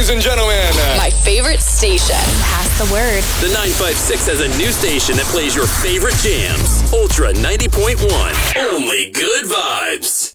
ladies and gentlemen. My favorite station. Pass the word. The 956 has a new station that plays your favorite jams. Ultra 90.1. Only good vibes.